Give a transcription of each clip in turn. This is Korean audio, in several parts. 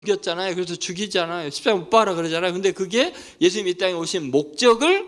죽였잖아요. 그래서 죽이잖아요. 십자가 못 박아라 그러잖아요. 근데 그게 예수님 이 땅에 오신 목적을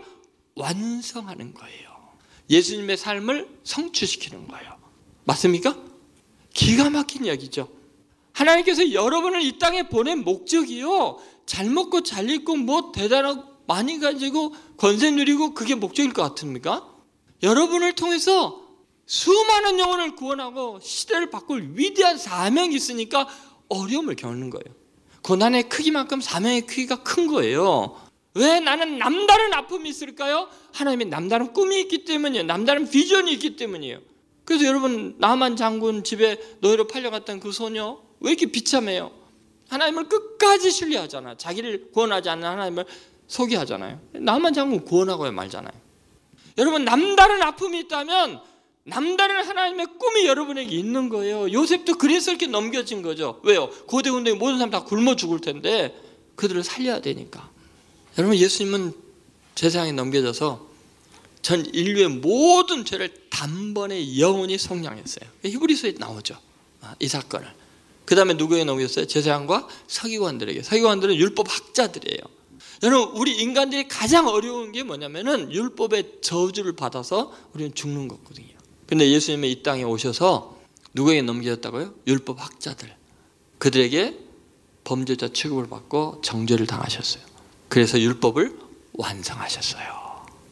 완성하는 거예요. 예수님의 삶을 성취시키는 거예요. 맞습니까? 기가 막힌 이야기죠. 하나님께서 여러분을 이 땅에 보낸 목적이요, 잘 먹고 잘 입고 뭐 대단하고 많이 가지고 권세 누리고 그게 목적일 것 같습니까? 여러분을 통해서 수많은 영혼을 구원하고 시대를 바꿀 위대한 사명이 있으니까 어려움을 겪는 거예요. 고난의 크기만큼 사명의 크기가 큰 거예요. 왜 나는 남다른 아픔이 있을까요? 하나님의 남다른 꿈이 있기 때문이에요. 남다른 비전이 있기 때문이에요. 그래서 여러분, 나만 장군 집에 노예로 팔려갔던 그 소녀 왜 이렇게 비참해요? 하나님을 끝까지 신뢰하잖아. 자기를 구원하지 않는 하나님을 소개하잖아요. 나만 장군 구원하고야 말잖아요. 여러분, 남다른 아픔이 있다면 남다른 하나님의 꿈이 여러분에게 있는 거예요. 요셉도 그래서 이렇게 넘겨진 거죠. 왜요? 고대 군대에 모든 사람 다 굶어 죽을 텐데 그들을 살려야 되니까. 여러분, 예수님은 세상에 넘겨져서 전 인류의 모든 죄를 단번에 영원히 속량했어요. 히브리서에 나오죠, 이 사건을. 그 다음에 누구에게 넘겼어요? 제사장과 서기관들에게. 서기관들은 율법 학자들이에요. 여러분, 우리 인간들이 가장 어려운 게 뭐냐면은 율법의 저주를 받아서 우리는 죽는 거거든요. 근데 예수님이 이 땅에 오셔서 누구에게 넘겨졌다고요? 율법 학자들. 그들에게 범죄자 취급을 받고 정죄를 당하셨어요. 그래서 율법을 완성하셨어요.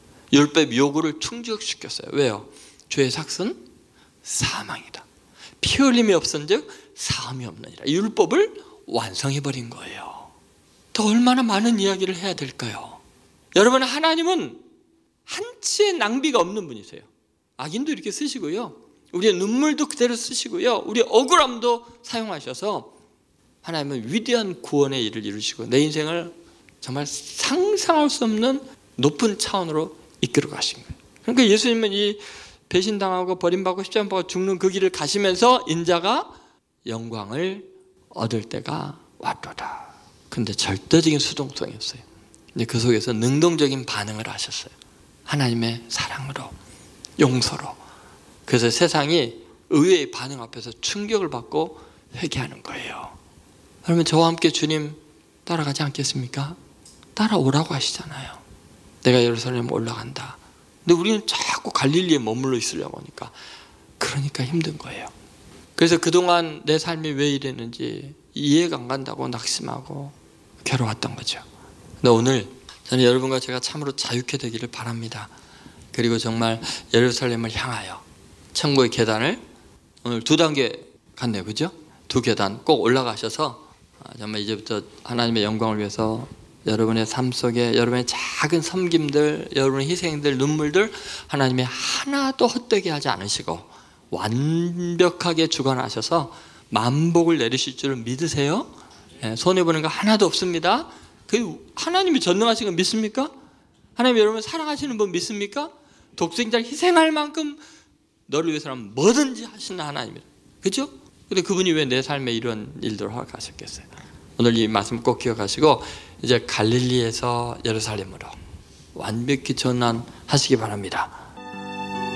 율법 요구를 충족시켰어요. 왜요? 죄의 삭은 사망이다. 피 흘림이 없은즉 사함이 없느니라. 율법을 완성해버린 거예요. 더 얼마나 많은 이야기를 해야 될까요? 여러분, 하나님은 한치의 낭비가 없는 분이세요. 악인도 이렇게 쓰시고요, 우리의 눈물도 그대로 쓰시고요, 우리의 억울함도 사용하셔서 하나님은 위대한 구원의 일을 이루시고 내 인생을 정말 상상할 수 없는 높은 차원으로 이끌어 가신 거예요. 그러니까 예수님은 이 배신당하고 버림받고 십자가 받고 죽는 그 길을 가시면서 인자가 영광을 얻을 때가 왔도다. 근데 절대적인 수동성이었어요. 근데 그 속에서 능동적인 반응을 하셨어요. 하나님의 사랑으로, 용서로. 그래서 세상이 의외의 반응 앞에서 충격을 받고 회개하는 거예요. 그러면 저와 함께 주님 따라가지 않겠습니까? 따라오라고 하시잖아요. 내가 예루살렘 올라간다. 근데 우리는 자꾸 갈릴리에 머물러 있으려고 하니까, 그러니까 힘든 거예요. 그래서 그동안 내 삶이 왜 이랬는지 이해가 안 간다고 낙심하고 괴로웠던 거죠. 근데 오늘 저는 여러분과 제가 참으로 자유케 되기를 바랍니다. 그리고 정말 예루살렘을 향하여 천국의 계단을 오늘 2단계 갔네요. 그죠? 2계단 꼭 올라가셔서 정말 이제부터 하나님의 영광을 위해서 여러분의 삶 속에 여러분의 작은 섬김들, 여러분의 희생들, 눈물들 하나님의 하나도 헛되게 하지 않으시고 완벽하게 주관하셔서 만복을 내리실 줄 믿으세요? 손해보는 거 하나도 없습니다. 그 하나님이 전능하신 거 믿습니까? 하나님 여러분 사랑하시는 분 믿습니까? 독생자를 희생할 만큼 너를 위해서는 뭐든지 하시는 하나님이다. 그렇죠? 근데 그분이 왜 내 삶에 이런 일들을 허락하셨겠어요? 오늘 이 말씀 꼭 기억하시고 이제 갈릴리에서 예루살렘으로 완벽히 전환하시기 바랍니다.